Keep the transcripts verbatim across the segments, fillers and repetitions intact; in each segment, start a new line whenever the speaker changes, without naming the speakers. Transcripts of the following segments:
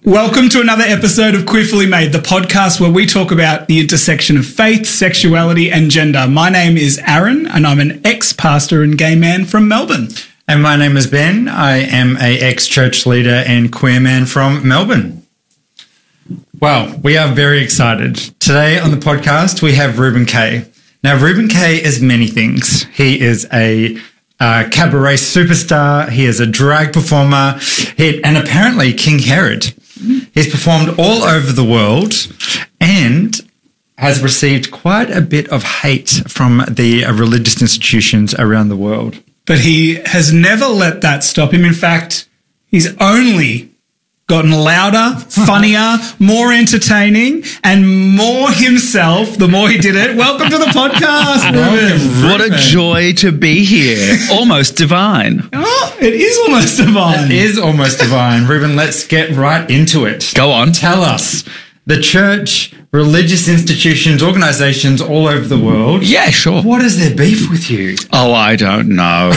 Welcome to another episode of Queerfully Made, the podcast where we talk about the intersection of faith, sexuality and gender. My name is Aaron and I'm an ex-pastor and gay man from Melbourne.
And my name is Ben. I am a ex-church leader and queer man from Melbourne. Well, we are very excited. Today on the podcast, we have Reuben Kaye. Now, Reuben Kaye is many things. He is a uh, cabaret superstar. He is a drag performer. He, and apparently King Herod. He's performed all over the world and has received quite a bit of hate from the uh, religious institutions around the world.
But he has never let that stop him. In fact, he's only gotten louder, funnier, more entertaining, and more himself the more he did it. Welcome to the podcast, Reuben.
What a joy to be here. Almost divine.
Oh, it is almost divine.
It is almost divine. Reuben, let's get right into it.
Go on.
Tell us, the church, religious institutions, organizations all over the world.
Yeah, sure.
What is their beef with you?
Oh, I don't know.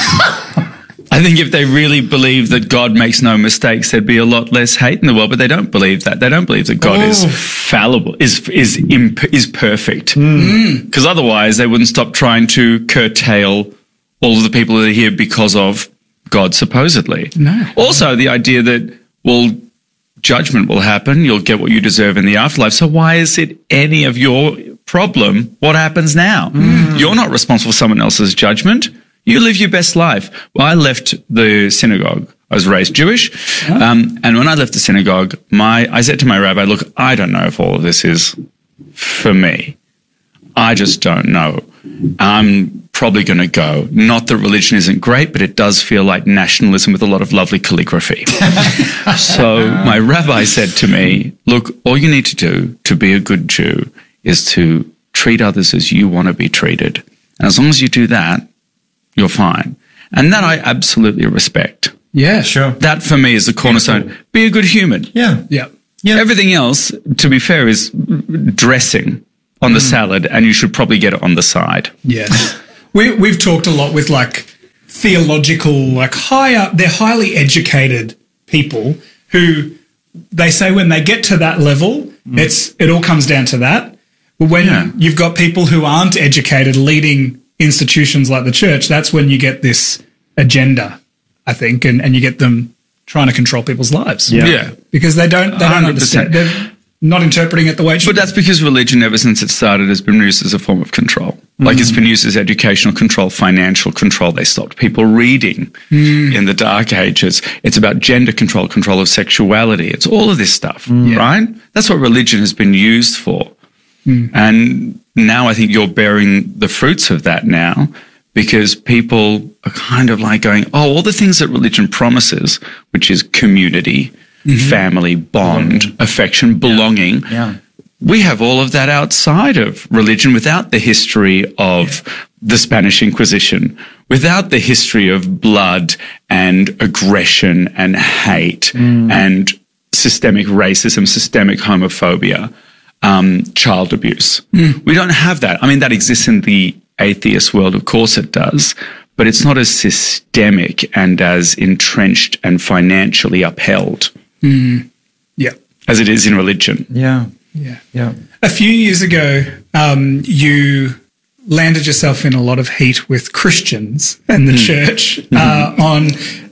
I think if they really believed that God makes no mistakes, there'd be a lot less hate in the world. But they don't believe that. They don't believe that God oh. is fallible, is is imp- is perfect. Because mm. otherwise, they wouldn't stop trying to curtail all of the people that are here because of God, supposedly.
No.
Also, the idea that, well, judgment will happen. You'll get what you deserve in the afterlife. So why is it any of your problem what happens now? Mm. You're not responsible for someone else's judgment. You live your best life. Well, I left the synagogue. I was raised Jewish. Oh. Um, and when I left the synagogue, my I said to my rabbi, look, I don't know if all of this is for me. I just don't know. I'm probably going to go. Not that religion isn't great, but it does feel like nationalism with a lot of lovely calligraphy. So my rabbi said to me, look, all you need to do to be a good Jew is to treat others as you want to be treated. And as long as you do that, you're fine. And that I absolutely respect.
Yeah, sure.
That for me is the cornerstone. Be a good human.
Yeah.
Yeah.
Yeah.
Everything else, to be fair, is dressing on the mm. salad, and you should probably get it on the side.
Yeah. we, we've talked a lot with like theological, like higher, they're highly educated people who they say when they get to that level, mm. it's it all comes down to that. But when yeah. you've got people who aren't educated leading institutions like the church, that's when you get this agenda, I think, and, and you get them trying to control people's lives.
Yeah. yeah.
Because they don't, they don't
one hundred percent.
understand. They're not interpreting it the way it should.
But that's because religion, ever since it started, has been used as a form of control. Mm. Like it's been used as educational control, financial control. They stopped people reading mm. in the Dark Ages. It's about gender control, control of sexuality. It's all of this stuff, mm. right? That's what religion has been used for. Mm. And now I think you're bearing the fruits of that now, because people are kind of like going, oh, all the things that religion promises, which is community, mm-hmm. family, bond, belonging. affection, belonging. Yeah. Yeah. We have all of that outside of religion without the history of yeah. the Spanish Inquisition, without the history of blood and aggression and hate mm. and systemic racism, systemic homophobia. Um, child abuse. Mm. We don't have that. I mean, that exists in the atheist world. Of course it does, but it's not as systemic and as entrenched and financially upheld
mm. yeah.
as it is in religion.
Yeah.
Yeah.
Yeah.
A few years ago, um, you landed yourself in a lot of heat with Christians and the mm. church uh, mm-hmm. on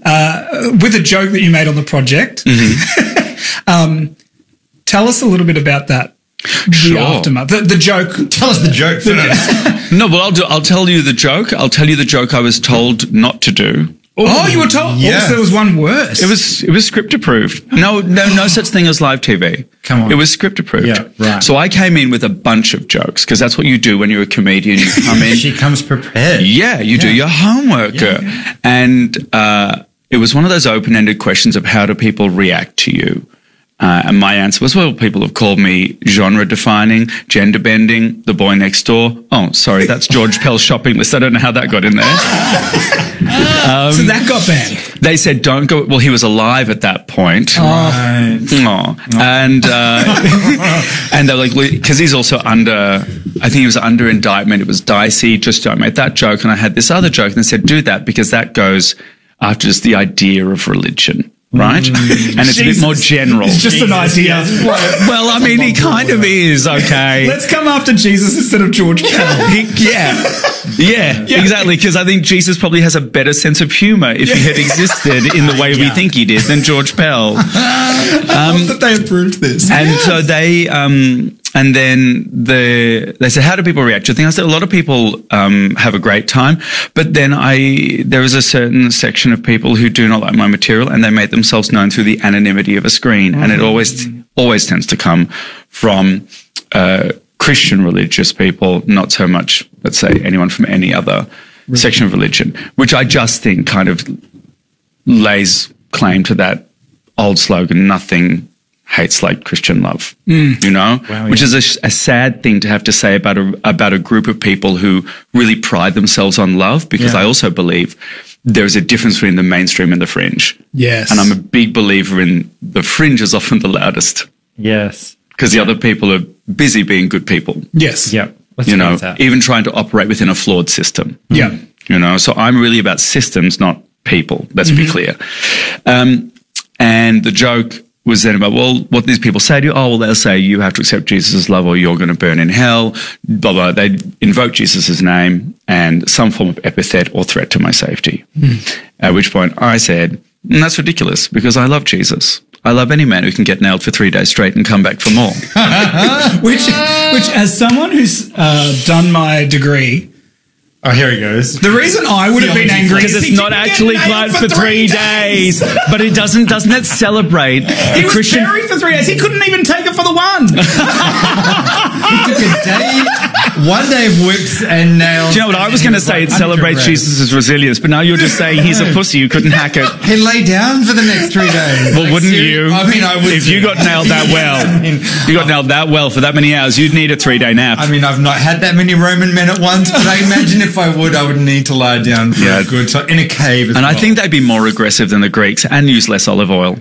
uh, with a joke that you made on the project. Mm-hmm. um, tell us a little bit about that. The
sure.
aftermath, the, the joke.
Tell us the joke first.
No, well, I'll do, I'll tell you the joke. I'll tell you the joke I was told not to do.
Oh, oh you were told?
Yeah.
Oh, so there was one worse.
It was it was script approved. No, no, no such thing as live T V.
Come on.
It was script approved.
Yeah, right.
So I came in with a bunch of jokes because that's what you do when you're a comedian. You come in.
She comes prepared.
Yeah, you yeah. do your homework. Yeah, yeah. And uh, it was one of those open-ended questions of how do people react to you. Uh, and my answer was, well, people have called me genre-defining, gender-bending, the boy next door. Oh, sorry, that's George Pell's shopping list. I don't know how that got in there.
um, so that got banned.
They said, don't go. Well, he was alive at that point.
Oh.
Right.
Oh. Oh. And, uh, and they're like, because he's also under, I think he was under indictment. It was dicey. Just don't make that joke. And I had this other joke and they said, do that because that goes after just the idea of religion. right? And it's a bit more general.
It's just an idea.
Well, I mean, he kind of is, okay.
Let's come after Jesus instead of George Pell.
He, yeah. yeah, yeah, exactly. Because I think Jesus probably has a better sense of humor if he had existed in the way we
Yeah.
think he did than George Pell.
Um, that they approved this.
And so they, um, and then the, they said, how do people react to the thing? I said, a lot of people um, have a great time, but then I, there is a certain section of people who do not like my material, and they make themselves known through the anonymity of a screen. Mm. And it always, always tends to come from uh, Christian religious people, not so much, let's say, anyone from any other really? section of religion, which I just think kind of lays claim to that old slogan, nothing hates like Christian love, mm. you know, wow, which yeah. is a, a sad thing to have to say about a, about a group of people who really pride themselves on love, because yeah. I also believe there's a difference between the mainstream and the fringe.
Yes.
And I'm a big believer in the fringe is often the loudest.
Yes.
Because the other people are busy being good people.
Yes.
Yeah. Let's
you know, even trying to operate within a flawed system.
Yeah.
You know, so I'm really about systems, not people. Let's mm-hmm. be clear. Um, and the joke was then about, well, what these people say to you, oh, well, they'll say you have to accept Jesus' love or you're going to burn in hell, blah, blah. They invoke Jesus' name and some form of epithet or threat to my safety. Mm. At which point I said, mm, that's ridiculous, because I love Jesus. I love any man who can get nailed for three days straight and come back for more.
which, which, as someone who's uh, done my degree,
oh, here he goes.
the reason I would have been angry
because
is
it's
he
not
didn't
actually
get nailed
applied for three days. days. But it doesn't, doesn't it celebrate
he
the
was
Christian?
buried for three days. He couldn't even take it for the one.
He took a day, one day of whips and nails.
Do you know what I was going to say? It celebrates Jesus' resilience, but now you're just saying he's a pussy who couldn't hack it.
He lay down for the next three days.
Well,
like,
wouldn't
seriously?
you?
I mean, I would.
If you got nailed that well,
I mean,
you got nailed that well for that many hours, you'd need a three-day nap.
I mean, I've not had that many Roman men at once, but I imagine if I would, I would need to lie down for
Yeah.
a good time in a cave. As
and
well.
I think they'd be more aggressive than the Greeks and use less olive oil.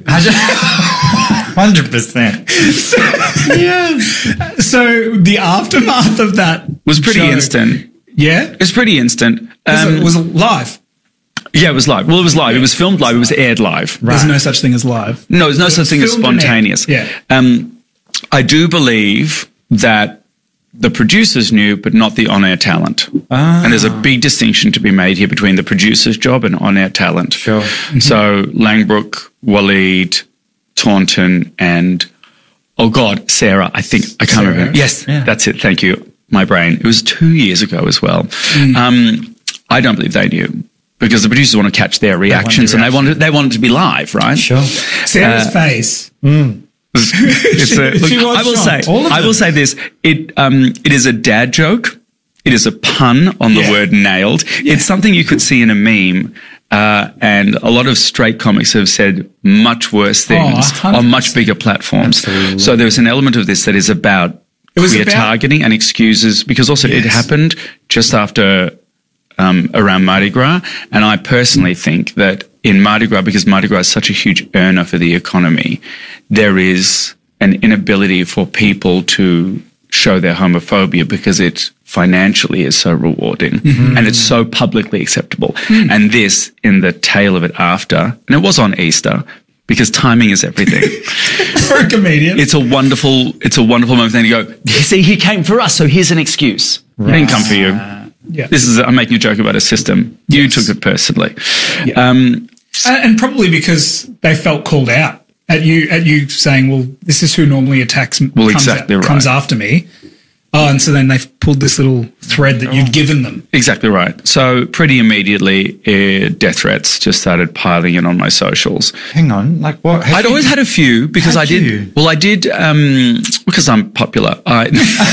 Hundred percent.
Yeah. So the aftermath of that
Was pretty
show,
instant.
Yeah,
It was pretty instant. Um,
it was live.
yeah, it was live. Well, it was live. It was filmed live. It was aired live.
There's no such thing as live.
No, there's no such thing as
filmed and
spontaneous.
aired. Yeah.
Um, I do believe that the producers knew, but not the on-air talent.
Ah.
And there's a big distinction to be made here between the producer's job and on-air talent.
Sure.
So Langbrook, Waleed, Taunton, and, oh God, Sarah, I think, I can't
Sarah.
remember. Yes,
Yeah.
that's it. Thank you. My brain. It was two years ago as well.
Mm.
Um, I don't believe they knew, because the producers want to catch their reactions
the
and they want it, they want it to be live, right?
Sure.
Sarah's
Uh,
face.
It's a, look,
She was
I will
shocked.
say,
All of
I
them.
will say this: it um, it is a dad joke. It is a pun on the
Yeah.
word nailed. It's something you could see in a meme, uh, and a lot of straight comics have said much worse things
one hundred
on much bigger platforms.
Absolutely.
So there's an element of this that is about
It was
queer
about-
targeting and excuses, because also it
Yes.
happened just after. Um, around Mardi Gras. And I personally think that in Mardi Gras, because Mardi Gras is such a huge earner for the economy, there is an inability for people to show their homophobia because it financially is so rewarding
Mm-hmm.
and it's so publicly acceptable.
Mm.
And this, in the tail of it after, and it was on Easter, because timing is everything.
For a comedian.
It's a wonderful, it's a wonderful moment. Then you go, see, he came for us, so here's an excuse. He didn't come for you.
Yeah.
This is, I'm making a joke about a system. You
Yes.
took it personally.
Yeah.
Um,
and, and probably because they felt called out at you, at you saying, well, this is who normally attacks,
Well,
comes,
exactly
out-
right.
comes after me. Oh, and so then they've pulled this little thread that you'd given them.
exactly right. So pretty immediately, uh, death threats just started piling in on my socials.
Hang on, like what? Have
I'd
you-
always had a few because
Had
I did.
you?
Well, I did um, because I'm popular. I,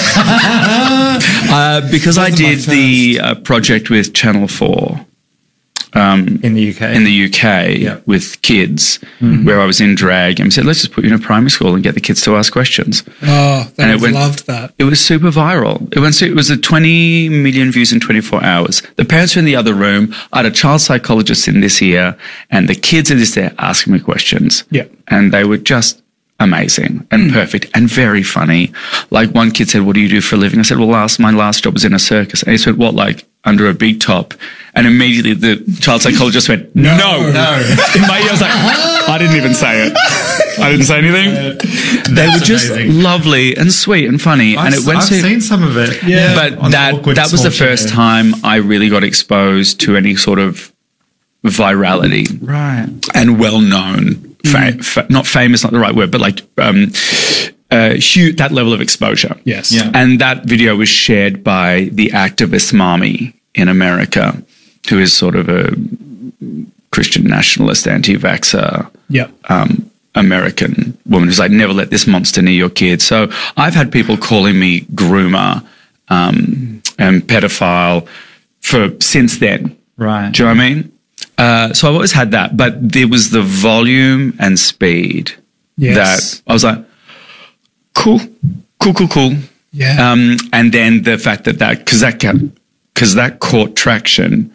uh, because I
Wasn't my
did the uh, project with Channel Four. Um,
in the U K.
in the U K
Yeah.
with kids,
Mm-hmm.
where I was in drag and said, let's just put you in a primary school and get the kids to ask questions.
Oh, they
And it
would
went-
have loved that.
It was super viral. It went. It was a twenty million views in twenty-four hours. The parents were in the other room. I had a child psychologist in this ear, and the kids are just there asking me questions.
Yeah.
And they were just amazing and perfect and very funny. Like one kid said, "What do you do for a living?" I said, "Well, last my last job was in a circus." And he said, "What, like under a big top?" And immediately the child psychologist went, "No,
No.
In my ear, I was like, I didn't even say it. I didn't say anything. They were just
amazing.
lovely and sweet and funny.
I've,
and it went
I've
to,
seen some of it.
Yeah.
but
On
that
awkward
that was the
small
first
chair.
time I really got exposed to any sort of virality
Right.
and well known. Fa- fa- not famous, not the right word, but like um, uh, huge, that level of exposure.
Yes.
Yeah.
And that video was shared by the activist Mami in America, who is sort of a Christian nationalist, anti-vaxxer,
Yep.
um, American woman who's like, never let this monster near your kid. So I've had people calling me groomer um, and pedophile for since then.
Right.
Do you know what I mean? Uh, so I've always had that, but there was the volume and speed
Yes.
that I was like, cool, cool, cool, cool.
Yeah.
Um, and then the fact that that, because that, because that caught traction,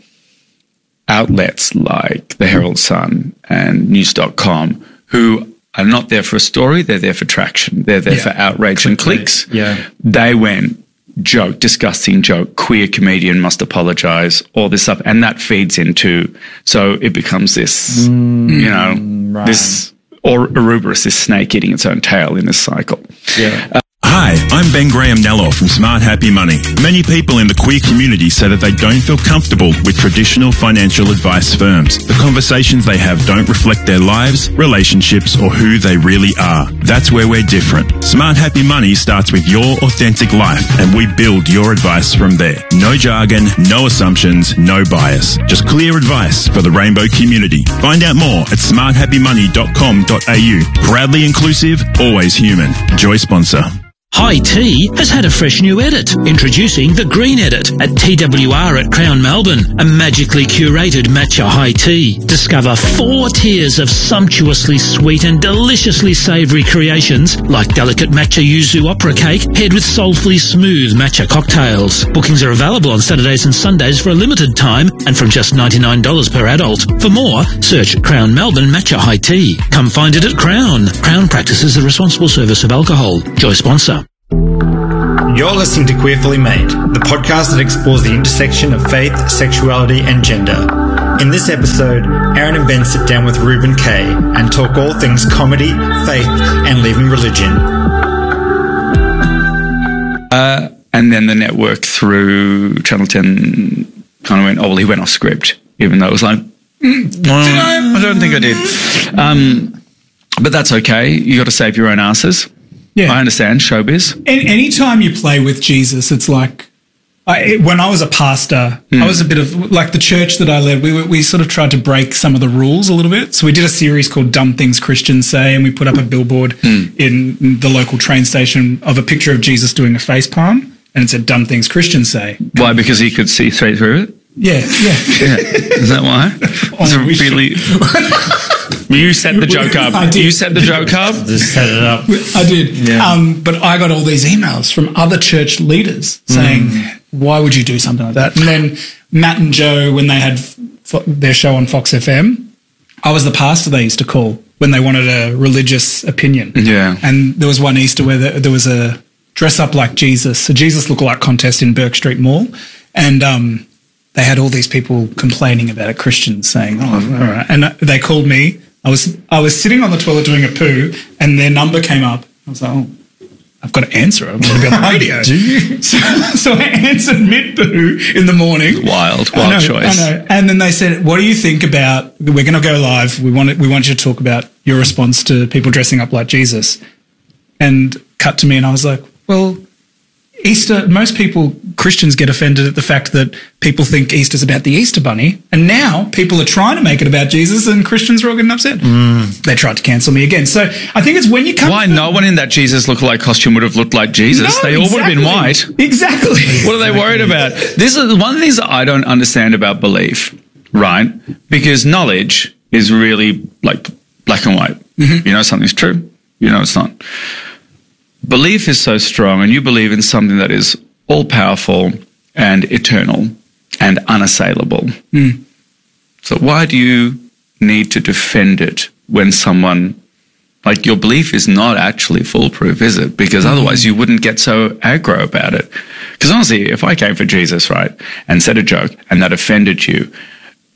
outlets like the Herald Sun and news dot com, who are not there for a story, they're there for traction. They're there
Yeah.
for outrage and clicks.
Yeah.
They went, joke, disgusting joke, queer comedian must apologize, all this stuff. And that feeds into, so it becomes this, you know,
right.
this or Ouroboros, this snake eating its own tail in this cycle.
Yeah.
Hi, I'm Ben Graham Nello from Smart Happy Money. Many people in the queer community say that they don't feel comfortable with traditional financial advice firms. The conversations they have don't reflect their lives, relationships, or who they really are. That's where we're different. Smart Happy Money starts with your authentic life, and we build your advice from there. No jargon, no assumptions, no bias. Just clear advice for the rainbow community. Find out more at smart happy money dot com dot a u. Proudly inclusive, always human. Joy sponsor.
High Tea has had a fresh new edit. Introducing the Green Edit at T W R at Crown Melbourne, a magically curated matcha high tea. Discover four tiers of sumptuously sweet and deliciously savoury creations like delicate matcha yuzu opera cake paired with soulfully smooth matcha cocktails. Bookings are available on Saturdays and Sundays for a limited time and from just ninety-nine dollars per adult. For more, search Crown Melbourne Matcha High Tea. Come find it at Crown. Crown practices the responsible service of alcohol. Joy sponsor.
You're listening to Queerfully Made, the podcast that explores the intersection of faith, sexuality, and gender. In this episode, Aaron and Ben sit down with Ruben Kay and talk all things comedy, faith, and living religion.
Uh, and then the network through Channel ten kind of went, oh, well, he went off script, even though it was like, mm, did I? I don't think I did. Um, but that's okay. You got to save your own asses.
Yeah.
I understand showbiz.
And anytime you play with Jesus, it's like, I, it- when I was a pastor, I was a bit of like the church that I led. We were, we sort of tried to break some of the rules a little bit. So we did a series called "Dumb Things Christians Say," and we put up a billboard in the local train station of a picture of Jesus doing a face palm, and it said "Dumb Things Christians Say."
Why? Because he could see straight through it?
Yeah, yeah.
Yeah. Is that why? Is
Oh, we
it really? You set the joke up.
I did.
You set the joke up.
Just set it up.
I did.
Yeah.
Um, but I got all these emails from other church leaders saying, why would you do something like that? And then Matt and Joe, when they had f- their show on Fox F M, I was the pastor they used to call when they wanted a religious opinion.
Yeah.
And there was one Easter where there, there was a dress up like Jesus, a Jesus lookalike contest in Burke Street Mall. And um, they had all these people complaining about it, Christians saying, oh, all right. And they called me. I was I was sitting on the toilet doing a poo, and their number came up. I was like, oh, I've got to answer it. I'm going to be on the radio.
Do you?
So, so I answered mid poo in the morning.
Wild,
I
wild
know,
choice.
I know. And then they said, what do you think about, we're going to go live. We want, it, we want you to talk about your response to people dressing up like Jesus. And cut to me, and I was like, well, Easter, most people, Christians get offended at the fact that people think Easter's about the Easter Bunny. And now people are trying to make it about Jesus, and Christians are all getting upset. They tried to cancel me again. So I think it's when you come
Why
to-
no one in that Jesus lookalike costume would have looked like Jesus?
No,
they all would have been white.
exactly. Exactly.
What are they worried about? This is one of the things that I don't understand about belief, right? Because knowledge is really like black and white. You know something's true, you know it's not. Belief is so strong, and you believe in something that is all powerful and eternal and unassailable. So why do you need to defend it when someone, like, your belief is not actually foolproof, is it? Because otherwise you wouldn't get so aggro about it. Because honestly, if I came for Jesus, right, and said a joke and that offended you,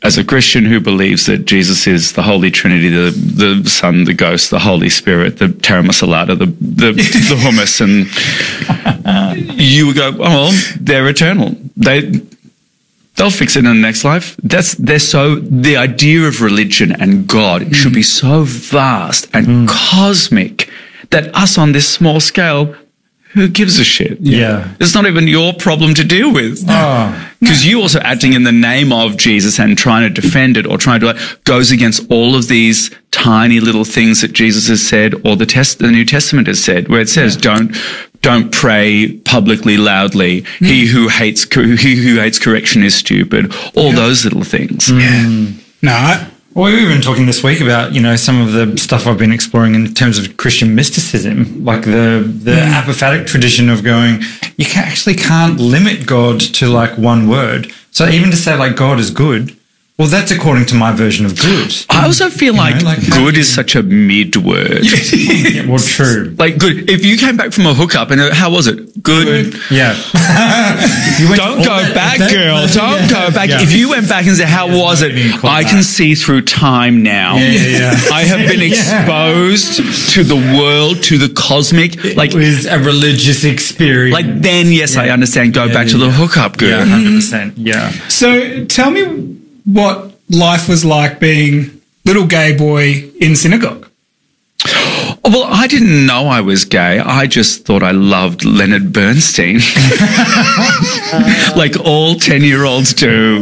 as a Christian who believes that Jesus is the Holy Trinity, the the Son, the Ghost, the Holy Spirit, the Tara Masalada, the the, the hummus, and you would go, oh, well, they're eternal. They they'll fix it in the next life. That's they're so the idea of religion and God mm. should be so vast and mm. cosmic that us on this small scale. Who gives a shit?
Yeah.
It's not even your problem to deal with.
Oh.
Because you also acting in the name of Jesus and trying to defend it or trying to like, goes against all of these tiny little things that Jesus has said or the test, the New Testament has said, where it says, yeah. don't, don't pray publicly loudly. Mm. He who hates, he who hates correction is stupid. All yeah. those little things.
Mm. Yeah. No, I,
Well, we were even talking this week about, you know, some of the stuff I've been exploring in terms of Christian mysticism, like the the mm. apophatic tradition of going, you can actually can't limit God to like one word. So even to say like God is good, well, that's according to my version of good.
I also feel like, know, like good is such a mid word.
Yeah, well, true.
Like good. If you came back from a hookup and uh, how was it? Good.
good. Yeah.
Don't go back, girl. Don't go back. Yeah. If you went back and said, how yeah, was it? I can see through time now.
Yeah, yeah, yeah.
I have been exposed yeah. to the world, to the cosmic.
It
like
was a religious experience.
Like then, yes,
yeah.
I understand. Go
yeah,
back
yeah,
to the
yeah.
hookup, girl.
Yeah, one hundred percent. Yeah.
So tell me what life was like being little gay boy in synagogue.
Well, I didn't know I was gay. I just thought I loved Leonard Bernstein. Like all ten-year-olds do.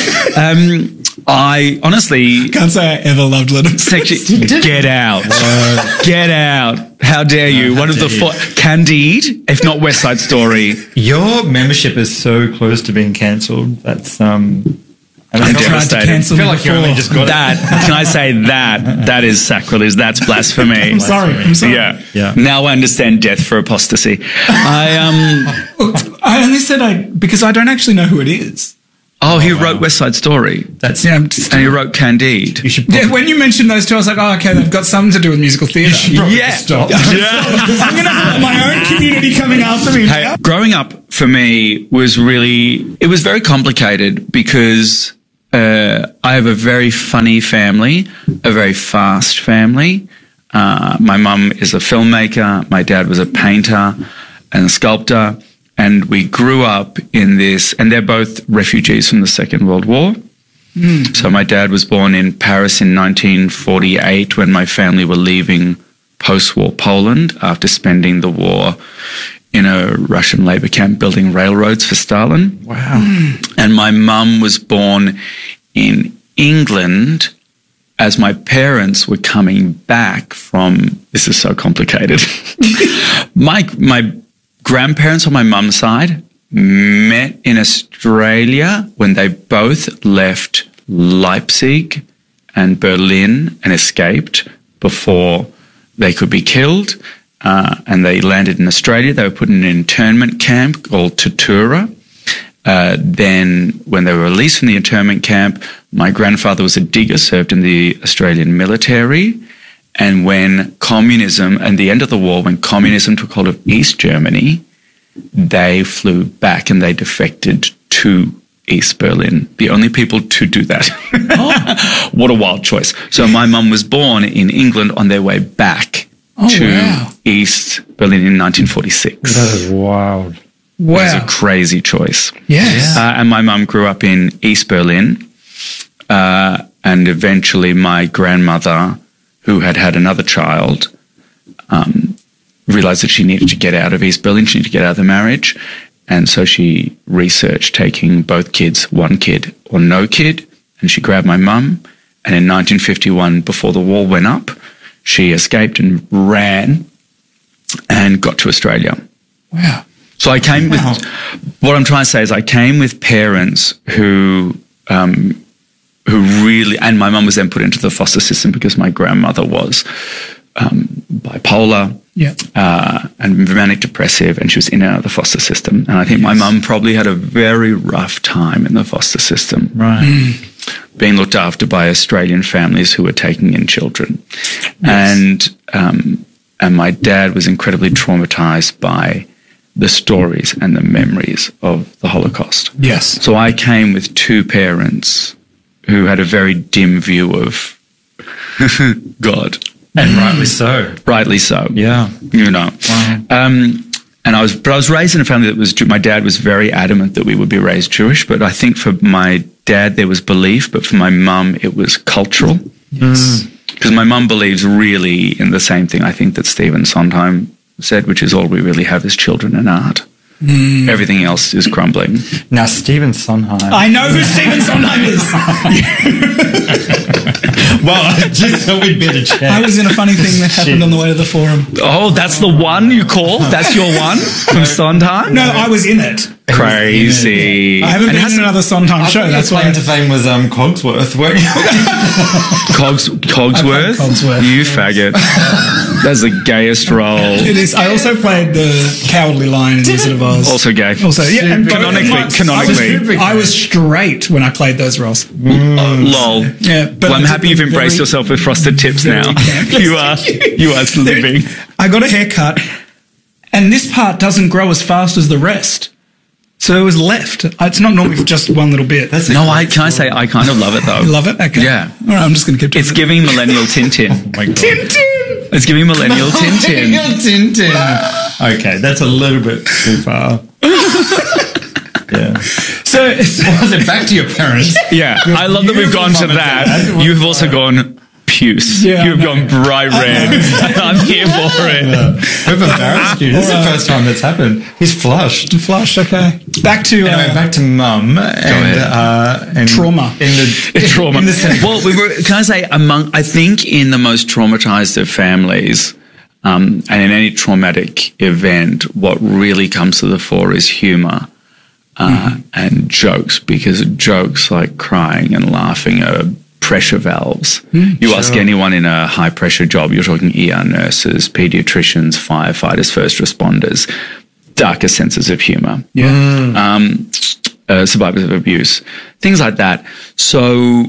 Um, I honestly...
Can't say I ever loved Leonard Bernstein.
Get out. Get out. How dare you?
How
One of the four... Candide, if not West Side Story.
Your membership is so close to being cancelled. That's... um.
I'm devastated.
I
feel like you only just got
that. Can I say that? That is sacrilege. That's blasphemy.
I'm sorry. I'm sorry.
Yeah.
Yeah.
Now I understand death for apostasy. I um.
I only said I because I don't actually know who it is.
Oh, he
oh, wow.
wrote West Side Story.
That's
yeah. I'm just,
and he wrote Candide.
You should.
Yeah. When you mentioned those two, I was like, oh, okay, they've got something to do with musical theatre.
Yeah.
Stop.
Yeah.
I'm gonna have my own community coming after me.
Hey, growing up for me was really it was very complicated because. Uh, I have a very funny family, a very fast family. Uh, my mum is a filmmaker. My dad was a painter and a sculptor. And we grew up in this, and they're both refugees from the Second World War. Mm. So my dad was born in Paris in nineteen forty-eight when my family were leaving post-war Poland after spending the war in a Russian labor camp building railroads for Stalin.
Wow.
And my mum was born in England as my parents were coming back from, this is so complicated. my my grandparents on my mum's side met in Australia when they both left Leipzig and Berlin and escaped before they could be killed. Uh, and they landed in Australia. They were put in an internment camp called Tatura. Uh, then when they were released from the internment camp, my grandfather was a digger, served in the Australian military. And when communism, and the end of the war, when communism took hold of East Germany, they flew back and they defected to East Berlin. The only people to do that. Oh. What a wild choice. So my mum was born in England on their way back
oh,
to
wow.
East Berlin in nineteen forty-six.
That is wild.
Wow.
It was a crazy choice.
Yes.
Uh, and my mum grew up in East Berlin. Uh, and eventually my grandmother, who had had another child, um, realized that she needed to get out of East Berlin. She needed to get out of the marriage. And so she researched taking both kids, one kid or no kid. And she grabbed my mum. And in nineteen fifty-one, before the wall went up, she escaped and ran and got to Australia.
Wow.
So I came wow. with, what I'm trying to say is I came with parents who, um, who really, and my mum was then put into the foster system because my grandmother was um, bipolar
yeah.
uh, and manic depressive, and she was in and out of the foster system. And I think yes. my mum probably had a very rough time in the foster system.
Right. Mm.
Being looked after by Australian families who were taking in children.
Yes.
And, um, and my dad was incredibly traumatized by the stories and the memories of the Holocaust.
Yes.
So I came with two parents who had a very dim view of God.
And rightly so.
Rightly so.
Yeah.
You know.
Wow.
Um, and I was, but I was raised in a family that was, my dad was very adamant that we would be raised Jewish, but I think for my dad there was belief, but for my mum it was cultural.
Yes.
Because my mum believes really in the same thing I think that Stephen Sondheim said, which is all we really have is children and art. Mm. Everything else is crumbling.
Now, Stephen Sondheim.
I know who Stephen Sondheim is.
Well, I just thought we'd better check.
I was in a funny thing that happened on the way to the forum.
Oh, that's the one you call? That's your one from Sondheim?
No, I was in it.
Crazy.
I haven't
And
been in another Sondheim show. That's why.
claim to fame was um, Cogsworth, weren't you?
Cogs, Cogsworth?
Cogsworth,
You
yes.
faggot. That's the gayest role.
It is. I also played the cowardly lion in Wizard of Oz.
Also gay.
Also, yeah, and
Canonically-
I was-
canonically.
I was straight when I played those roles.
Uh, lol.
Yeah, but
well, I'm
I
happy
did
you've
them
embraced
very-
yourself with frosted tips
very
now.
campy.
You are, you are living.
I got a haircut, and this part doesn't grow as fast as the rest. So it was left. It's not normally just one little bit.
That's a
No,
great
I can I say I kind of love it though.
You love it? Okay.
Yeah.
All right, I'm just going to keep doing
It's
it.
giving millennial Tintin.
Oh my God.
Tintin!
It's giving millennial Tintin.
Tintin. Okay, that's a little bit too far. Yeah.
So it's,
Was it back to your parents?
Yeah, I love that we've gone to that. You've also gone puce.
Yeah,
You've
I
gone bright red. I'm here for it.
We've embarrassed you. This is the first time that's happened. He's flushed.
flush, okay. Back to
Anyway,
uh,
back to mum and,
ahead.
uh, and
Trauma.
in the
Trauma.
In the
Well, we were. Can I say among? I think in the most traumatized of families, um, and in any traumatic event, what really comes to the fore is humor uh, mm-hmm. and jokes, because jokes like crying and laughing are pressure valves. Mm, you sure. ask anyone in a high pressure job, you're talking E R nurses, pediatricians, firefighters, first responders, darker senses of humor.
yeah.
Mm.
Um, uh, survivors of abuse, things like that. So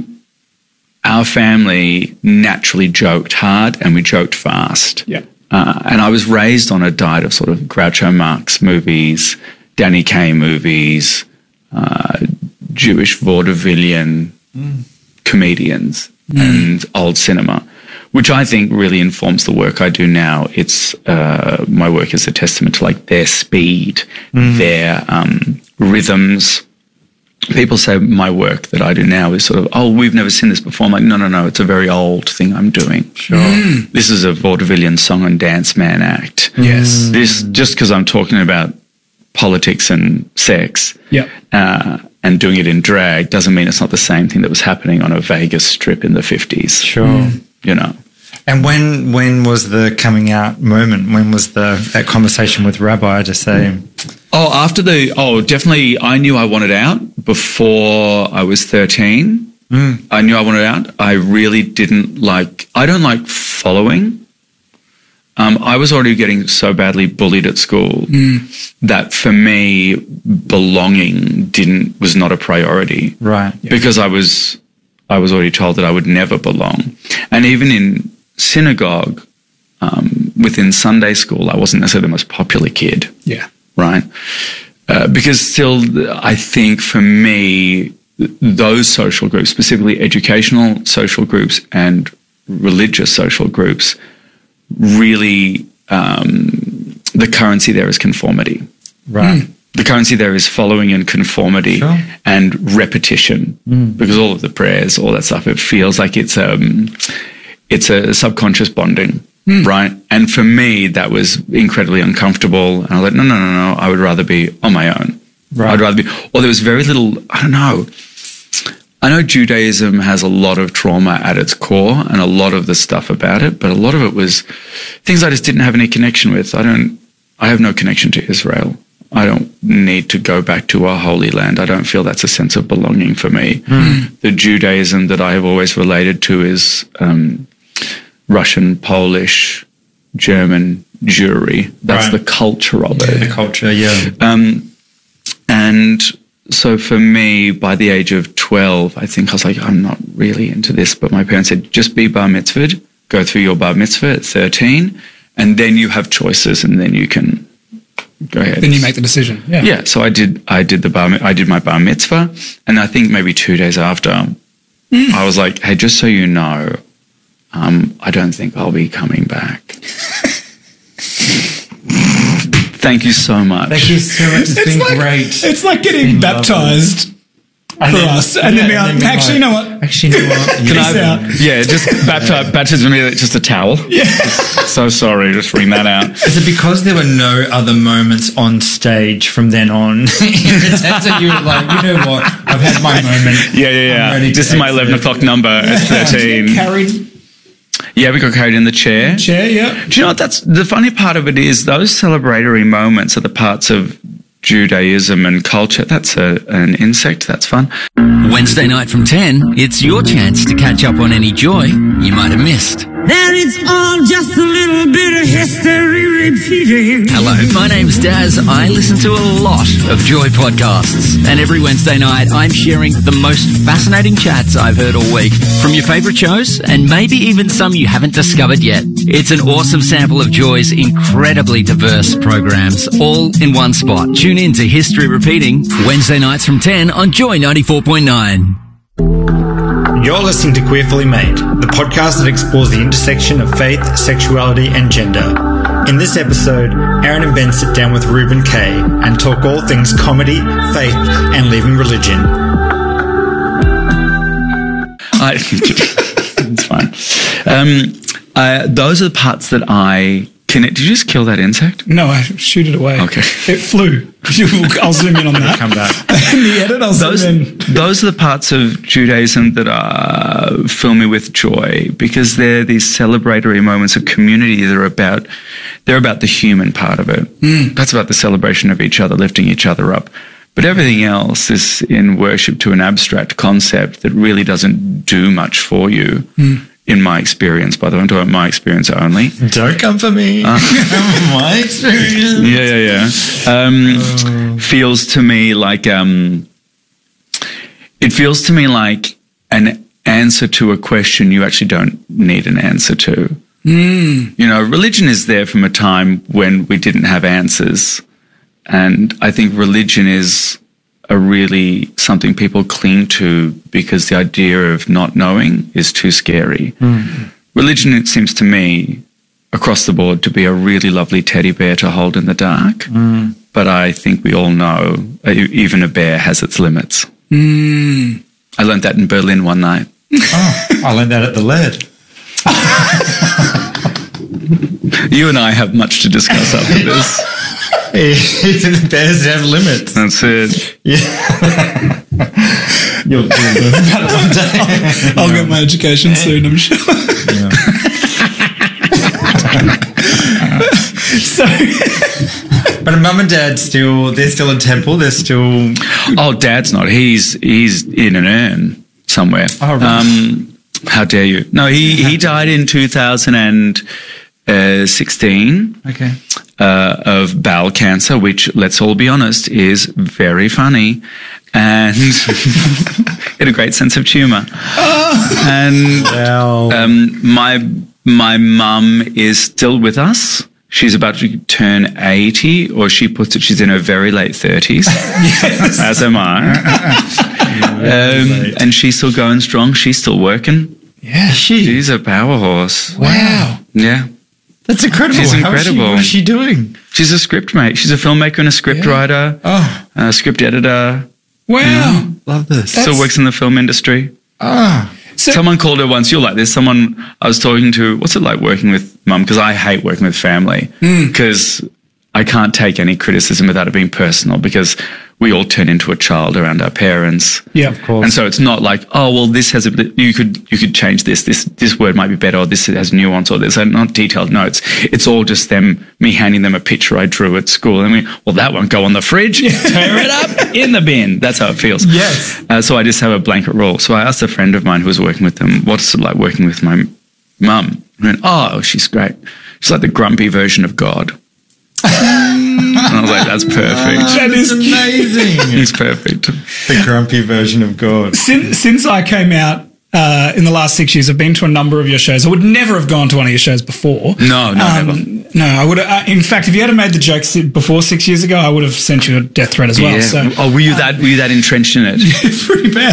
our family naturally joked hard and we joked fast.
Yeah.
Uh, and I was raised on a diet of sort of Groucho Marx movies, Danny Kaye movies, uh, Jewish vaudevillian mm. comedians mm. and old cinema, which I think really informs the work I do now. It's uh, my work is a testament to like their speed, mm. their um, rhythms. People say my work that I do now is sort of, oh, we've never seen this before. I'm like, no, no, no, it's a very old thing I'm doing.
Sure.
Mm. This is a vaudevillian song and dance man act.
Yes.
This, just because I'm talking about politics and sex
Yeah.
uh, and doing it in drag doesn't mean it's not the same thing that was happening on a Vegas strip in the fifties.
Sure.
You know.
And when when was the coming out moment? When was the that conversation with Rabbi to say?
Oh, after the, oh, definitely I knew I wanted out before I was thirteen.
Mm.
I knew I wanted out. I really didn't like, I don't like following. Um, I was already getting so badly bullied at school mm. that for me, belonging didn't, was not a priority.
Right.
Yeah. Because I was, I was already told that I would never belong. And even in synagogue, um, within Sunday school, I wasn't necessarily the most popular kid.
Yeah.
Right. Uh, because still, I think for me, those social groups, specifically educational social groups and religious social groups, really, um, the currency there is conformity.
Right.
Mm. The currency there is following and conformity
sure.
and repetition, mm. because all of the prayers, all that stuff, it feels like it's um, it's a subconscious bonding, mm. right? And for me, that was incredibly uncomfortable. And I was like, no, no, no, no, I would rather be on my own.
Right.
I'd rather be, or there was very little, I don't know. I know Judaism has a lot of trauma at its core and a lot of the stuff about it, but a lot of it was things I just didn't have any connection with. I don't, I have no connection to Israel. I don't need to go back to our holy land. I don't feel that's a sense of belonging for me. Mm. The Judaism that I have always related to is um, Russian, Polish, German Jewry. That's
right.
the culture of
yeah,
it.
The culture, yeah.
Um, and so for me, by the age of twelve, I think I was like, I'm not really into this. But my parents said, just be bar mitzvahed, go through your bar mitzvah at thirteen, and then you have choices, and then you can go ahead.
Then you make the decision. Yeah.
Yeah. So I did. I did the bar. I did my bar mitzvah, and I think maybe two days after, I was like, hey, just so you know, um, I don't think I'll be coming back. Thank you so much.
Thank you so much. It's,
It's
been
like,
great.
It's like getting baptized
And
for
then-
us. And then,
yeah,
be
and
like,
then be
actually, you know
like,
what?
Actually, you know what?
Can
Peace
I,
out.
yeah, just baptize, baptism me just a towel.
Yeah.
So sorry, just bring that out.
Is it because there were no other moments on stage from then on? In the sense that you were like, you know what? I've had my moment.
Yeah, yeah, yeah.
I'm ready to
This is my
exit.
eleven o'clock number. It's thirteen.
Carried
Yeah, we got carried in the chair.
chair, yeah.
Do you know what? That's the funny part of it is those celebratory moments are the parts of Judaism and culture. That's a, an insect. That's fun.
Wednesday night from ten, it's your chance to catch up on any joy you might have missed.
There it's all just a little bit of history repeating.
Hello, my name's Daz. I listen to a lot of Joy podcasts. And every Wednesday night, I'm sharing the most fascinating chats I've heard all week from your favourite shows and maybe even some you haven't discovered yet. It's an awesome sample of Joy's incredibly diverse programs, all in one spot. Tune in to History Repeating, Wednesday nights from ten on Joy ninety-four point nine.
You're listening to Queerfully Made, the podcast that explores the intersection of faith, sexuality, and gender. In this episode, Aaron and Ben sit down with Reuben Kaye and talk all things comedy, faith, and leaving religion.
I, it's fine. Um, uh, those are the parts that I can. Did you just kill that insect?
No, I shoot it away.
Okay.
It flew. I'll zoom in on that.
Come back.
In the edit, I'll
Those,
zoom in.
those are the parts of Judaism that uh, fill me with joy because they're these celebratory moments of community. They're about they're about the human part of it. Mm. That's about the celebration of each other, lifting each other up. But everything else is in worship to an abstract concept that really doesn't do much for you. Mm. In my experience, by the way, I'm talking about my experience only.
Don't come for me.
Uh,
my experience.
Yeah, yeah, yeah. Um,
Oh.
Feels to me like um, it feels to me like an answer to a question you actually don't need an answer to. Mm. You know, religion is there from a time when we didn't have answers, and I think religion is a really something people cling to because the idea of not knowing is too scary. Mm. Religion, it seems to me, across the board, to be a really lovely teddy bear to hold in the dark. Mm. But I think we all know uh, even a bear has its limits. Mm. I learned that in Berlin one night.
Oh, I learned that at the L E D.
You and I have much to discuss after this.
Bears have limits.
That's it.
Yeah. You'll, you'll learn about it one day.
I'll get my education soon, I'm sure.
Yeah.
So,
but mum and dad still, they're still in Temple. They're still.
Oh, Dad's not. He's he's in an urn somewhere.
Oh, right.
Um, how dare you? No, he, he died in two thousand sixteen.
Okay.
Uh, of bowel cancer, which, let's all be honest, is very funny. And had a great sense of humour. And
Wow.
um, my my mum is still with us. She's about to turn eighty, or she puts it, she's in her very late thirties, yes. As am I. um, and she's still going strong. She's still working.
Yeah, she.
She's a power horse.
Wow.
Yeah.
That's incredible.
She's
How is she-
incredible.
what is she doing?
She's a script mate. She's a filmmaker and a script
Yeah.
writer,
Oh,
a script editor.
wow.
love this.
Still works in the film industry.
Ah.
So,
Someone called her once, you're like this, someone I was talking to, what's it like working with mum? Because I hate working with family because I can't take any criticism without it being personal because we all turn into a child around our parents.
yeah, of
course.
And so it's not like, oh, well, this has a, you could, you could change this, this, this word might be better, or this has nuance, or this, not detailed notes. It's all just them, me handing them a picture I drew at school. And we, well, that won't go on the fridge. Tear it up in the bin. That's how it feels.
Yes.
Uh, so I just have a blanket rule. So I asked a friend of mine who was working with them, what's it like working with my mum? And went, oh, she's great. She's like the grumpy version of God. And I was like, that's perfect.
That is
amazing.
It's perfect.
The grumpy version of God.
since, since I came out uh, in the last six years, I've been to a number of your shows. I would never have gone to one of your shows before.
No, no,
Um,
never.
No, I would. Uh, in fact, if you had made the jokes before six years ago, I would have sent you a death threat as well.
Yeah.
So
Oh, were you that? Were you that entrenched in it?
it's pretty bad.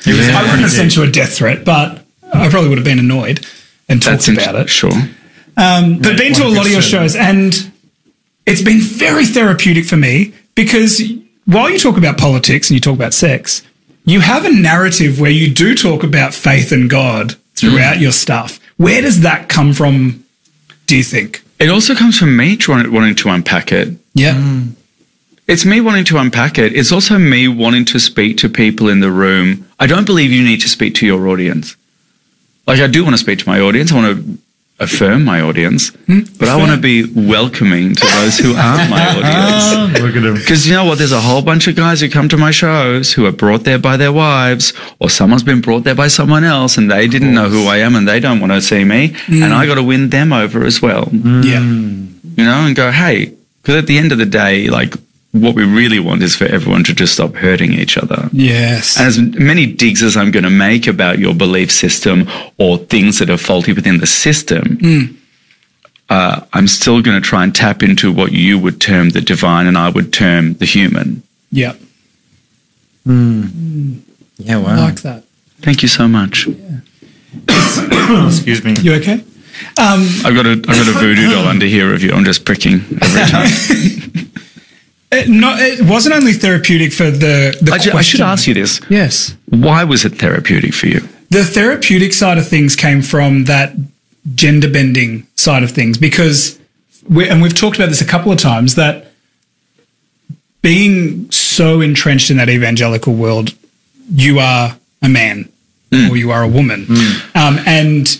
He was
I wouldn't have
pretty
sent you a death threat, but I probably would have been annoyed and talked
That's int-
about it.
Sure.
Um, but
Yeah,
been to a
one
lot of your
percent.
shows, and it's been very therapeutic for me because while you talk about politics and you talk about sex, you have a narrative where you do talk about faith and God throughout your stuff. Where does that come from, do you think?
It also comes from me trying, wanting to unpack it.
Yeah.
It's me wanting to unpack it. It's also me wanting to speak to people in the room. I don't believe you need to speak to your audience. Like, I do want to speak to my audience. I want to affirm my audience, but I want to be welcoming to those who aren't my audience.
Look at him.
Because you know what? There's a whole bunch of guys who come to my shows who are brought there by their wives, or someone's been brought there by someone else and they didn't know who I am and they don't want to see me. And I got to win them over as well.
Yeah.
You know, and go, hey, because at the end of the day, like, what we really want is for everyone to just stop hurting each other.
Yes.
And as many digs as I'm going to make about your belief system or things that are faulty within the system, uh, I'm still going to try and tap into what you would term the divine and I would term the human.
Yeah.
Yeah,
I
wow.
like that.
Thank you so much.
Excuse me.
You okay? Um,
I've got a I've got a voodoo doll under here of you. I'm just pricking every time.
it, not, it wasn't only therapeutic for the, the
I, ju- I should
question.
ask you this.
Yes.
Why was it therapeutic for you?
The therapeutic side of things came from that gender bending side of things because, we, and we've talked about this a couple of times, that being so entrenched in that evangelical world, you are a man or you are a woman. Um, and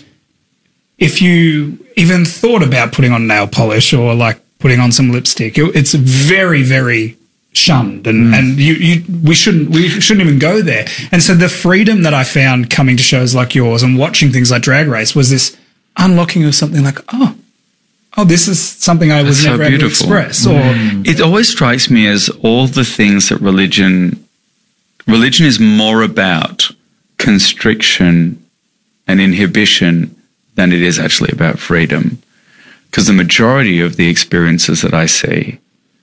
if you even thought about putting on nail polish or like putting on some lipstick, it, it's very, very shunned, and, and you, you, we shouldn't, we shouldn't even go there. And so the freedom that I found coming to shows like yours and watching things like Drag Race was this unlocking of something like, oh, oh, this is something I was
That's so
never able to
beautiful.
express. Or
It always strikes me as all the things that religion, religion is more about constriction and inhibition than it is actually about freedom. Because the majority of the experiences that I see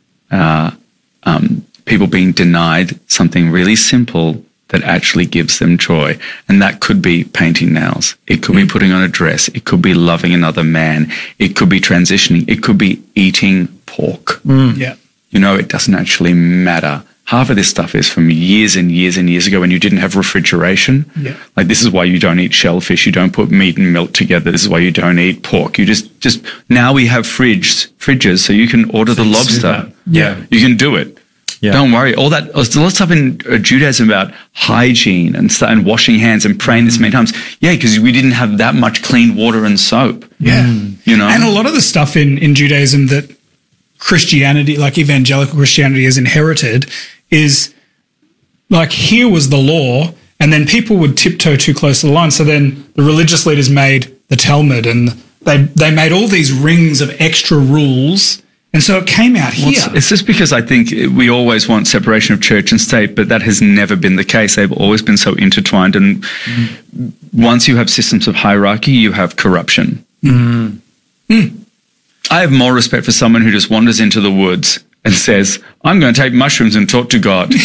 are um, people being denied something really simple that actually gives them joy. And that could be painting nails. It could be putting on a dress. It could be loving another man. It could be transitioning. It could be eating pork.
yeah,
You know, it doesn't actually matter. Half of this stuff is from years and years and years ago when you didn't have refrigeration.
Yeah.
Like, this is why you don't eat shellfish. You don't put meat and milk together. This is why you don't eat pork. You just, just, now we have fridges, fridges, so you can order the lobster.
Yeah.
You can do it.
Yeah.
Don't worry. All that, there's a lot of stuff in uh, Judaism about hygiene and, st- and washing hands and praying this many times. Yeah, because we didn't have that much clean water and soap.
yeah.
You know?
And a lot of the stuff in, in Judaism that Christianity, like evangelical Christianity, has inherited is like, here was the law, and then people would tiptoe too close to the line. So then the religious leaders made the Talmud, and they they made all these rings of extra rules, and so it came out
Well,
here.
it's, it's just because I think we always want separation of church and state, but that has never been the case. They've always been so intertwined. And mm. once you have systems of hierarchy, you have corruption.
Mm. Mm.
I have more respect for someone who just wanders into the woods and says, I'm going to take mushrooms and talk to God,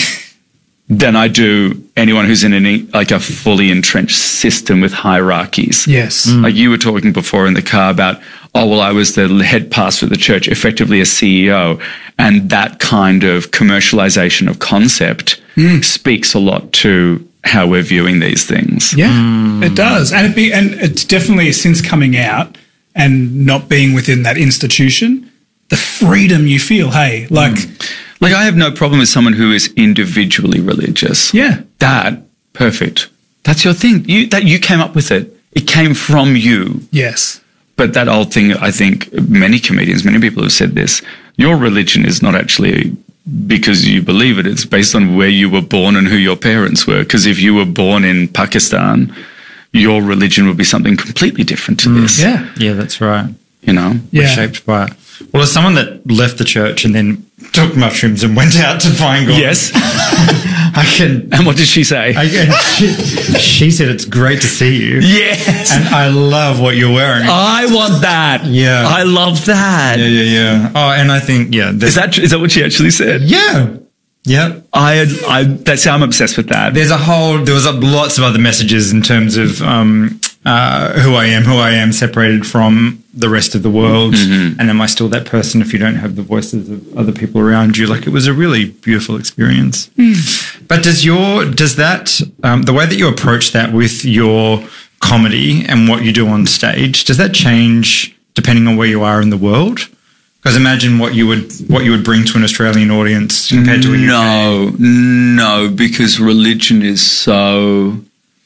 than I do anyone who's in any, like a fully entrenched system with hierarchies.
Yes.
Like you were talking before in the car about, oh, well, I was the head pastor of the church, effectively a C E O. And that kind of commercialization of concept mm. speaks a lot to how we're viewing these things.
Yeah, mm. it does. And, it be, and it's definitely since coming out and not being within that institution, the freedom you feel, hey, like... Mm.
Like, I have no problem with someone who is individually religious.
Yeah.
That, perfect. That's your thing. You that you came up with it. It came from you.
Yes.
But that old thing, I think many comedians, many people have said this, your religion is not actually because you believe it. It's based on where you were born and who your parents were. Because if you were born in Pakistan, your religion would be something completely different to mm. this.
Yeah.
Yeah, that's right.
You know?
Yeah.
We're shaped by it. Well, as someone that left the church and then took mushrooms and went out to find God.
Yes.
I can.
And what did she say?
I can, she, she said, it's great to see you.
Yes.
And I love what you're wearing.
I want that.
Yeah.
I love that.
Yeah, yeah, yeah. Oh, and I think, yeah.
Is that, is that what she actually said?
Yeah. Yep.
I, I, that's how I'm obsessed with that.
There's a whole, there was a, lots of other messages in terms of um, uh, who I am, who I am separated from the rest of the world. Mm-hmm. And am I still that person if you don't have the voices of other people around you? Like, it was a really beautiful experience. Mm. But does your, does that, um, the way that you approach that with your comedy and what you do on stage, does that change depending on where you are in the world? Because imagine what you would what you would bring to an Australian audience compared to a U K.
No, no, because religion is so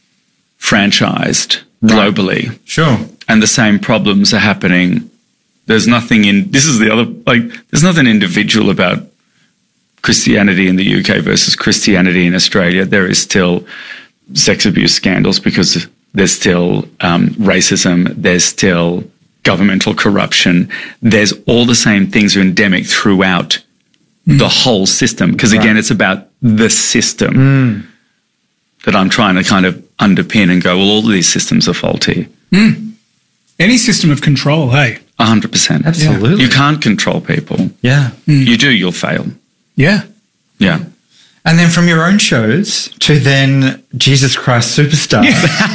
franchised globally.
Right. Sure.
And the same problems are happening. There's nothing in, this is the other, like, there's nothing individual about Christianity in the U K versus Christianity in Australia. There is still sex abuse scandals because there's still um, racism, there's still governmental corruption. There's all the same things are endemic throughout mm. the whole system. Because again, right. it's about the system mm. that I'm trying to kind of underpin and go, well, all of these systems are faulty.
Mm. Any system of control, hey?
A hundred percent.
Absolutely.
You can't control people.
Yeah.
Mm.
You do, you'll fail.
Yeah.
Yeah.
And then from your own shows to then Jesus Christ Superstar.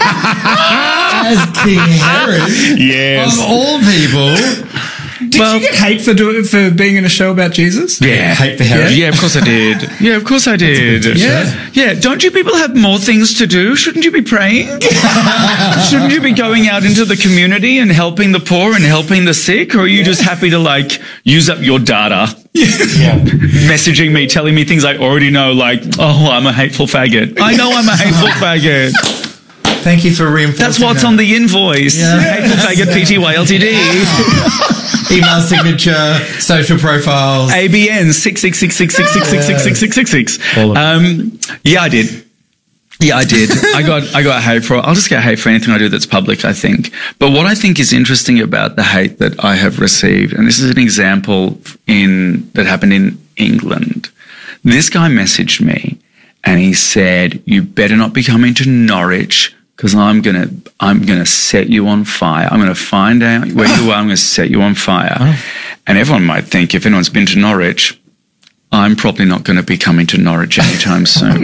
As King Herod,
yes.
of all people.
Did well, you get hate for doing for being in a show about Jesus?
Yeah,
hate for Herod.
Yeah, of course I did. Yeah, of course I did.
Yeah,
yeah. Don't you people have more things to do? Shouldn't you be praying? Shouldn't you be going out into the community and helping the poor and helping the sick? Or are you yeah. just happy to like use up your data? Yeah. Messaging me, telling me things I already know, like, oh, I'm a hateful faggot. I know I'm a hateful faggot.
Thank you for reinforcing
That's what's
that.
on the invoice.
Yeah.
Hateful faggot P T Y L T D.
Email signature, social profiles.
A B N six six six six six six six six six six six six. Um, yeah, I did. Yeah, I did. I got I got hate for it. I'll just get hate for anything I do that's public, I think. But what I think is interesting about the hate that I have received, and this is an example in that happened in England. This guy messaged me and he said, "You better not be coming to Norwich because I'm gonna I'm gonna set you on fire. I'm gonna find out where you are. I'm gonna set you on fire." Oh. And everyone might think, if anyone's been to Norwich, I'm probably not going to be coming to Norwich anytime soon.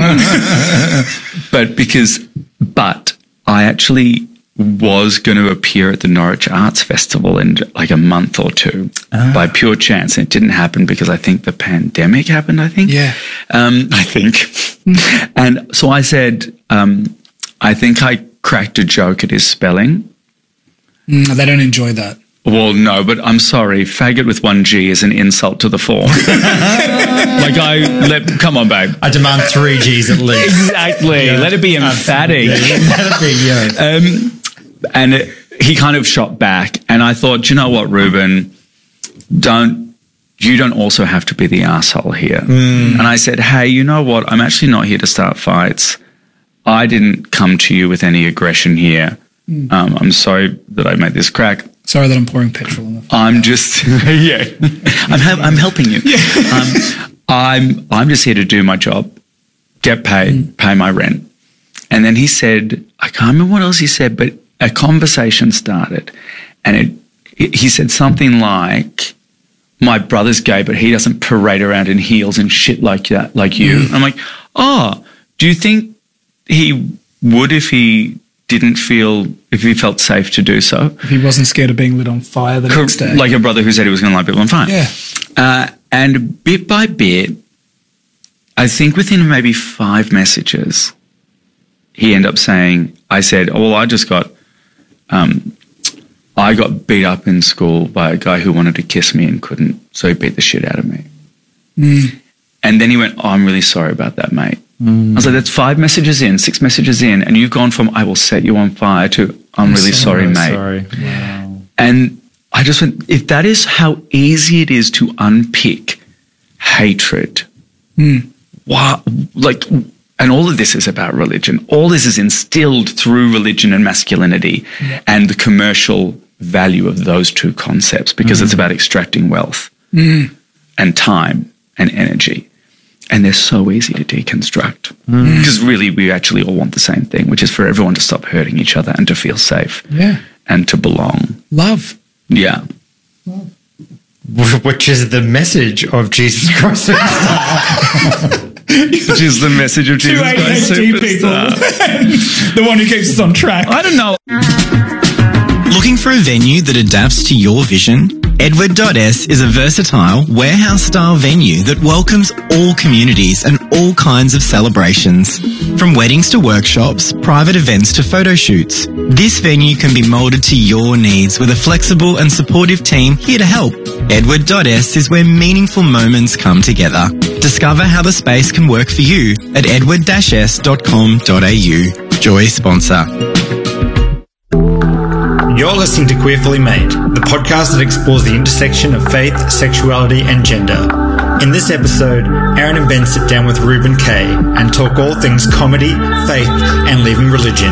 But because, but I actually was going to appear at the Norwich Arts Festival in like a month or two oh. by pure chance. And it didn't happen because I think the pandemic happened, I think.
Yeah.
Um, I think. And so I said, um, I think I cracked a joke at his spelling.
Mm, they don't enjoy that.
Well, no, but I'm sorry. Faggot with one G is an insult to the form. Like I, let, come on, babe.
I demand three G's at least.
Exactly. Yeah. Let it be emphatic.
Yeah, let it be, yeah.
Um, and it, he kind of shot back, and I thought, you know what, Ruben, don't, you don't also have to be the asshole here. Mm. And I said, hey, you know what? I'm actually not here to start fights. I didn't come to you with any aggression here. Mm. Um, I'm sorry that I made this crack.
Sorry that I'm pouring petrol on the fire.
I'm just, yeah, I'm, hel- I'm helping you. Yeah. Um, I'm, I'm just here to do my job, get paid, mm. pay my rent. And then he said, I can't remember what else he said, but a conversation started, and it, it he said something like, my brother's gay, but he doesn't parade around in heels and shit like that, like you. Mm. I'm like, oh, do you think he would if he didn't feel, if he felt safe to do so?
If he wasn't scared of being lit on fire the next day.
Like a brother who said he was going to light people on fire.
Yeah.
Uh, and bit by bit, I think within maybe five messages, he ended up saying, I said, oh, well, I just got, um, I got beat up in school by a guy who wanted to kiss me and couldn't, so he beat the shit out of me. Mm. And then he went, oh, I'm really sorry about that, mate. Mm. I was like, that's five messages in, six messages in, and you've gone from I will set you on fire to I'm, I'm really sorry, sorry mate.
Sorry. Wow.
And I just went, if that is how easy it is to unpick hatred, mm. wow, like, and all of this is about religion. All this is instilled through religion and masculinity yeah. and the commercial value of those two concepts, because mm. it's about extracting wealth mm. and time and energy. And they're so easy to deconstruct mm. because really we actually all want the same thing, which is for everyone to stop hurting each other and to feel safe
yeah.
and to belong.
Love.
Yeah.
Love. which is the message of Jesus Christ Superstar.
Which is the message of
Two
Jesus
A D
Christ
H D people.
Superstar.
The one who keeps us on track.
I don't know.
Looking for a venue that adapts to your vision? Edward dot S is a versatile, warehouse-style venue that welcomes all communities and all kinds of celebrations. From weddings to workshops, private events to photo shoots, this venue can be moulded to your needs with a flexible and supportive team here to help. Edward dot S is where meaningful moments come together. Discover how the space can work for you at edward dash s dot com dot a u. Joy sponsor.
You're listening to Queerfully Made, the podcast that explores the intersection of faith, sexuality, and gender. In this episode, Aaron and Ben sit down with Reuben Kaye and talk all things comedy, faith, and leaving religion.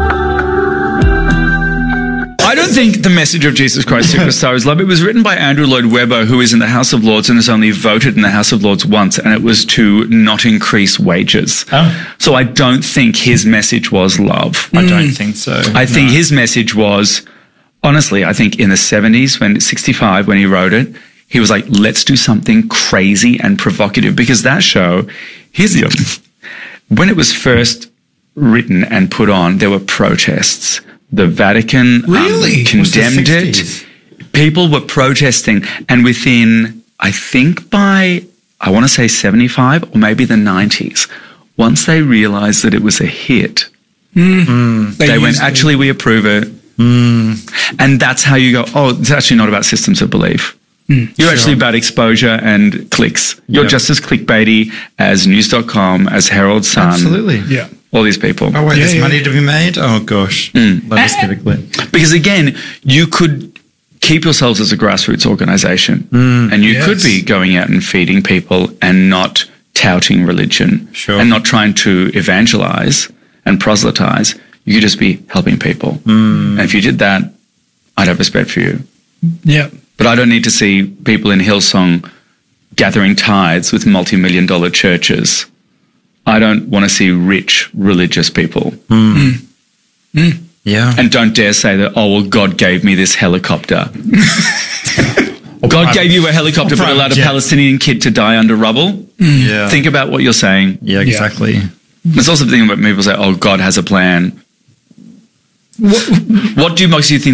I don't think the message of Jesus Christ Superstar is love. It was written by Andrew Lloyd Webber, who is in the House of Lords and has only voted in the House of Lords once, and it was to not increase wages.
Oh.
So I don't think his message was love.
I don't think so.
I think
No.
his message was, honestly, I think in the seventies, when sixty-five, when he wrote it, he was like, let's do something crazy and provocative. Because that show, here's the other, when it was first written and put on, there were protests. The Vatican
Really?
um, condemned
Was the
it.
sixties?
People were protesting. And within, I think by, I want to say seventy-five or maybe the nineties, once they realized that it was a hit,
Mm.
they, went,
used it.
actually, we approve it. And that's how you go, oh, it's actually not about systems of belief. You're actually about exposure and clicks. You're
Yeah.
just as clickbaity as news dot com, as Herald Sun.
Absolutely.
Yeah.
All these people.
Oh, wait,
Yeah,
there's
yeah.
money to be made? Oh, gosh. Let us get a clip.
Because again, you could keep yourselves as a grassroots organization and you
Yes.
could be going out and feeding people and not touting religion
Sure.
and not trying to evangelize and proselytize. You could just be helping people. And if you did that, I'd have respect for you.
Yeah.
But I don't need to see people in Hillsong gathering tithes with multi-million dollar churches. I don't want to see rich religious people.
Yeah.
And don't dare say that, oh, well, God gave me this helicopter. God
private-
gave you a helicopter but
private
allowed a
jet.
Palestinian kid to die under rubble?
yeah.
Think about what you're saying.
yeah, exactly.
There's also the thing about people say, oh, God has a plan. What, what do most of you think